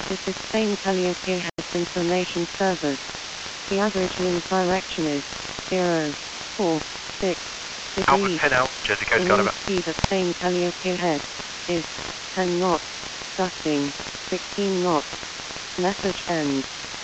This is Spain Calliope has information servers. The average wind direction is 0, 4, 6 Alpha degrees. 10 out, Jersey Coast The got wind about. speed at Spain Calliope head is 10 knots, gusting 16 knots. Message ends.